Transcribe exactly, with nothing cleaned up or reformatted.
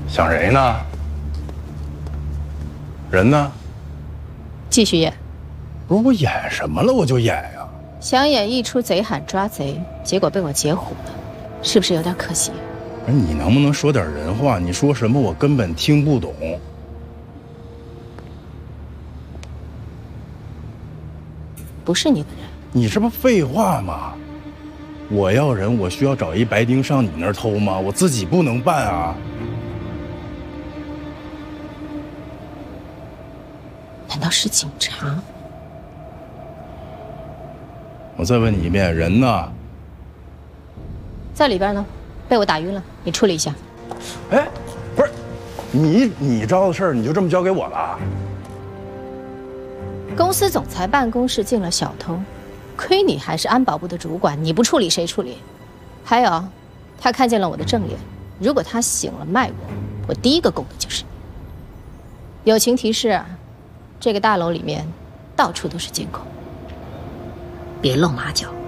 想谁呢？人呢？ 继续演。 不是我演什么了，我就演呀。 想演一出贼喊抓贼，结果被我截胡了，是不是有点可惜？ 不是你能不能说点人话？你说什么我根本听不懂。 不是你的人。 你这不废话吗？我要人，我需要找一白丁上你那儿偷吗？我自己不能办啊。 难道是警察？ 我再问你一遍，人呢？ 在里边呢，被我打晕了，你处理一下。 哎，不是，你你招的事儿你就这么交给我了？ 公司总裁办公室进了小偷，亏你还是安保部的主管，你不处理谁处理？还有，他看见了我的正脸，如果他醒了卖我，我第一个供的就是你。友情提示，这个大楼里面到处都是监控，别露马脚。